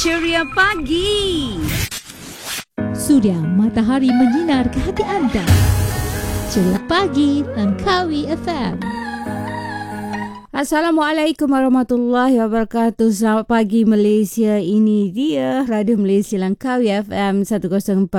Ceria Pagi. Suria matahari menyinar ke hati anda. Ceria Pagi Langkawi FM. Assalamualaikum warahmatullahi wabarakatuh. Selamat pagi Malaysia. Ini dia Radio Malaysia Langkawi FM 104.8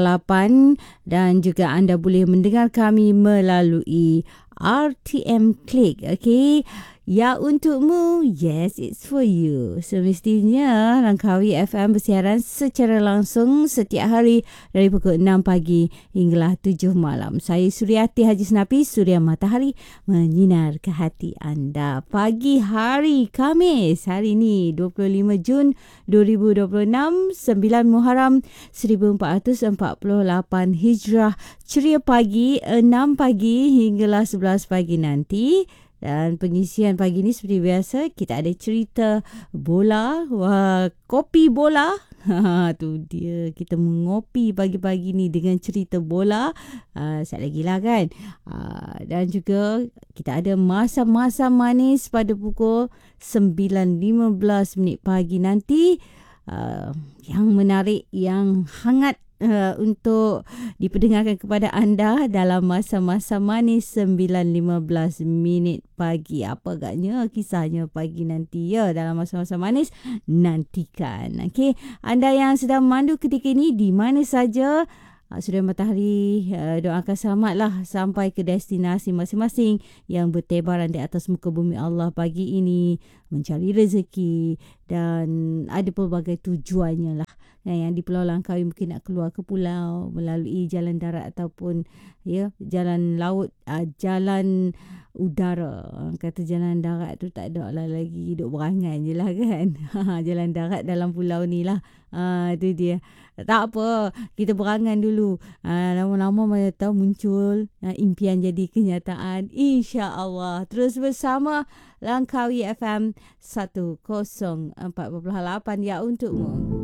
dan juga anda boleh mendengar kami melalui RTM Click. Okey. Ya untukmu, yes it's for you. Semestinya Langkawi FM bersiaran secara langsung setiap hari dari pukul 6 pagi hinggalah 7 malam. Saya Suriati Haji Senapi, Suria Matahari menyinar ke hati anda. Pagi hari Khamis, hari ini 25 Jun 2026, 9 Muharram 1448 Hijrah. Ceria pagi 6 pagi hinggalah 11 pagi nanti. Dan pengisian pagi ni seperti biasa, kita ada cerita bola, kopi bola. Tu dia, kita mengopi pagi-pagi ni dengan cerita bola. Sekejap lagi lah kan. Dan juga kita ada masa-masa manis pada pukul 9.15 pagi nanti. Yang menarik, yang hangat untuk diperdengarkan kepada anda dalam masa-masa manis 9.15 pagi. Apa agaknya kisahnya pagi nanti ya dalam masa-masa manis? Nantikan. Okey, anda yang sedang memandu ketika ini di mana saja, Suria Matahari doakan selamatlah sampai ke destinasi masing-masing yang bertebaran di atas muka bumi Allah pagi ini, mencari rezeki dan ada pelbagai tujuannya lah. Yang di Pulau Langkawi mungkin nak keluar ke pulau melalui jalan darat ataupun jalan laut, jalan udara. Kata jalan darat tu tak ada lah lagi, duk berangan je lah kan. Jalan darat dalam pulau ni lah. Itu dia. Tak apa, kita berangan dulu. Lama-lama mana tahu muncul impian jadi kenyataan. InsyaAllah. Terus bersama Langkawi FM 104.8 ya untukmu.